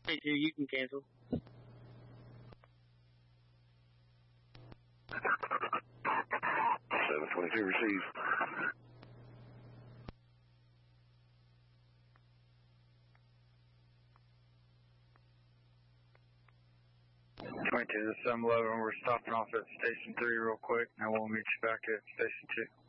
Hey, dude, you can cancel. 722 received. 22, this is 711. We're stopping off at Station 3 real quick, and we'll meet you back at Station 2.